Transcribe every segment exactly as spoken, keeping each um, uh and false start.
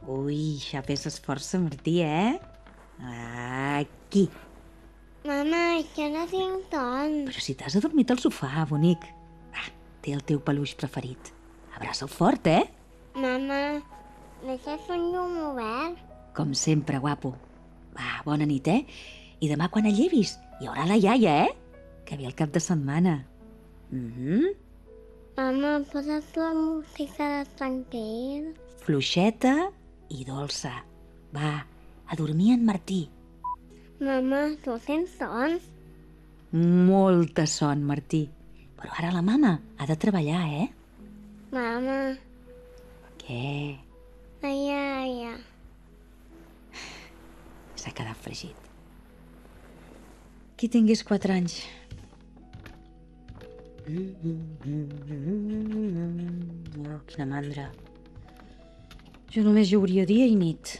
Ui, ja fes força, Martí, eh? Aquí. Mama, és que no tinc ton. Però si t'has adormit al sofà, bonic. Va, té el teu peluix preferit. Abraça'l fort, eh? Mama, deixes un llum obert? Com sempre, guapo. Va, bona nit, eh? I demà quan et llevis hi haurà la iaia, eh? Que ve el cap de setmana. Mhm. Mama, poses la música de tranquil? Fluixeta i dolça. Va, a dormir en Martí. Mama, tu tens son? Molta son, Martí. Però ara la mama ha de treballar, eh? Mama, Què? la iaia. S'ha quedat fregit. Qui tingués quatre anys. Oh, quina mandra. Jo només jauria dia i nit.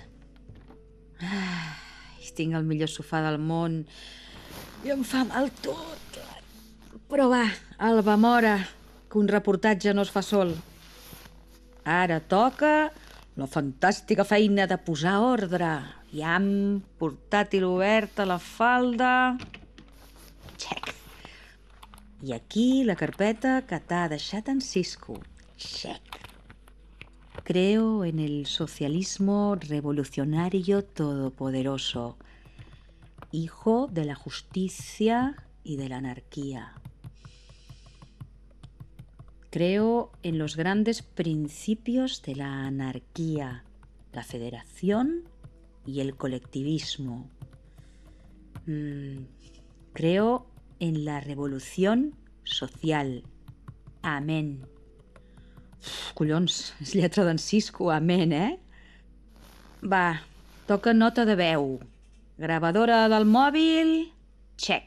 Ai, tinc el millor sofà del món i em fa mal tot. Però va, Alba Mora, que un reportatge no es fa sol. Ara toca la fantàstica feina de posar ordre. Iam, portàtil obert a la falda. Check. I aquí la carpeta que t'ha deixat en Cisco. Check. Creo en el socialismo revolucionario todopoderoso, hijo de la justicia y de la anarquía. Creo en los grandes principios de la anarquía, la federación y el colectivismo. Mm, creo en la revolución social. Amén. Uf, collons, és lletra d'en Cisco, amén, eh? Va, toca nota de veu. Gravadora del mòbil, check.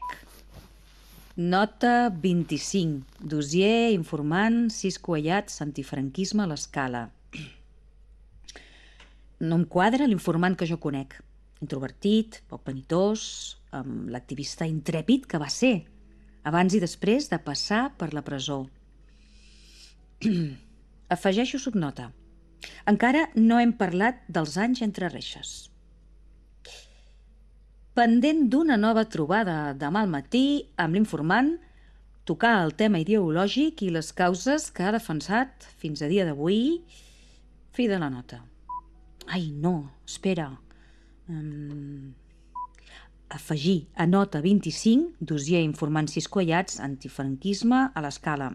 Nota vint-i-cinc. Dossier informant Cisco Ayats, antifranquisme a l'escala. No em quadra l'informant que jo conec. Introvertit, poc penitós, amb l'activista intrèpid que va ser, abans i després de passar per la presó. Afegeixo subnota. Encara no hem parlat dels anys entre reixes. Pendent d'una nova trobada demà al matí amb l'informant, tocar el tema ideològic i les causes que ha defensat fins a dia d'avui. Fi de la nota. Ai, no, espera. Um, afegir a nota vint-i-cinc, dossier informant Cisco Ayats, antifranquisme a l'escala.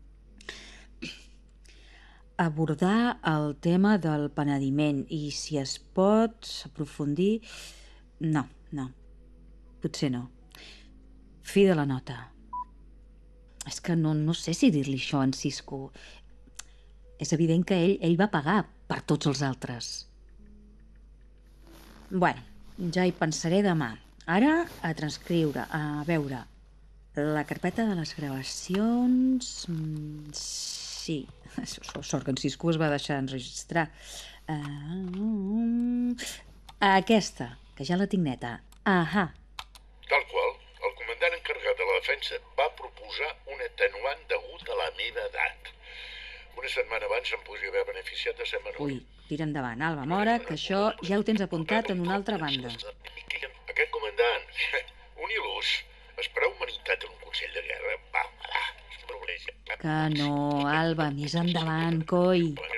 Abordar el tema del penediment i, si es pot, aprofundir... No, no, potser no. Fi de la nota. És que no, no sé si dir-li això a en Cisco. És evident que ell, ell va pagar per tots els altres. Bueno, ja hi pensaré demà. Ara a transcriure, a veure. La carpeta de les gravacions... Sí, sort que en Cisco es va deixar enregistrar. Uh, aquesta, que ja la tinc neta. Ahà. Tal qual, el comandant encarregat de la defensa va proposar un atenuant degut a la meva edat. Una setmana abans em podria haver beneficiat de ser menor. Ui, tira endavant, Alba Mora, que això ja ho tens apuntat en una altra banda. Aquest comandant, un il·lús, esperar humanitat en un consell de guerra, va, va, és un problema. Que no, Alba, més endavant, coi.